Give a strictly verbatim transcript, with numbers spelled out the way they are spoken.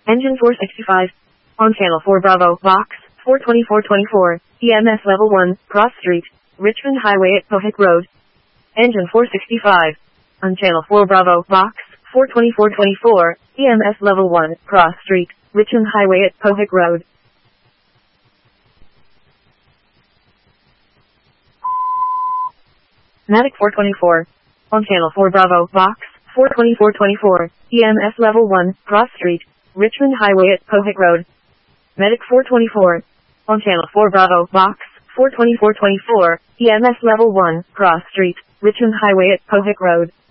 Engine four sixty-five. On Channel four Bravo, Box four twenty-four twenty-four, E M S Level one, Cross Street, Richmond Highway at Pohick Road. Engine four sixty-five. On Channel four Bravo, Box four twenty-four twenty-four, E M S Level one, Cross Street, Richmond Highway at Pohick Road. Matic four twenty-four. On Channel four Bravo, Box four twenty-four twenty-four, E M S Level one, Cross Street, Richmond Highway at Pohick Road. Medic four twenty-four. On Channel four Bravo, Box four twenty-four twenty-four, E M S Level one, Cross Street, Richmond Highway at Pohick Road.